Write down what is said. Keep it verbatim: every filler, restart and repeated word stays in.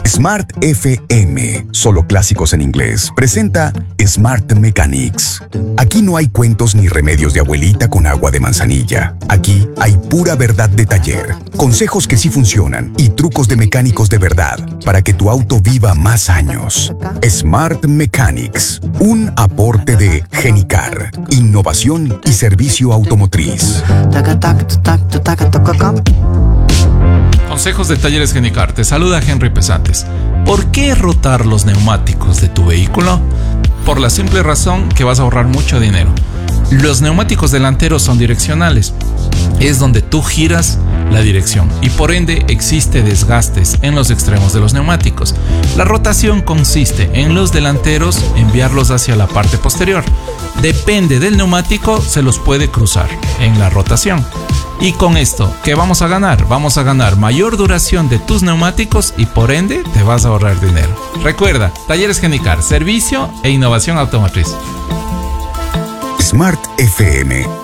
Smart F M, solo clásicos en inglés, presenta Smart Mechanics. Aquí no hay cuentos ni remedios de abuelita con agua de manzanilla. Aquí hay pura verdad de taller, consejos que sí funcionan y trucos de mecánicos de verdad para que tu auto viva más años. Smart Mechanics, un aporte de Genicar, innovación y servicio automotriz. Consejos de Talleres Genicar. Te saluda Henry Pesantes. ¿Por qué rotar los neumáticos de tu vehículo? Por la simple razón que vas a ahorrar mucho dinero. Los neumáticos delanteros son direccionales. Es donde tú giras la dirección y por ende existe desgastes en los extremos de los neumáticos. La rotación consiste en los delanteros enviarlos hacia la parte posterior. Depende del neumático, se los puede cruzar en la rotación. Y con esto, ¿qué vamos a ganar? Vamos a ganar mayor duración de tus neumáticos y por ende te vas a ahorrar dinero. Recuerda, Talleres Genicar, servicio e innovación automotriz. Smart F M.